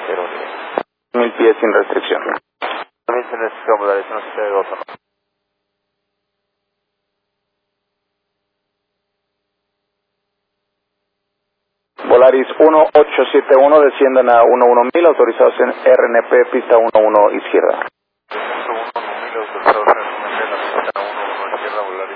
1000 pies sin restricción. 1000 sin restricción, Volaris 172. Volaris 1871, descienden a 11000, autorizados en RNP, pista 11 izquierda. 111000, autorizados en RNP, la pista 11 izquierda, Volaris.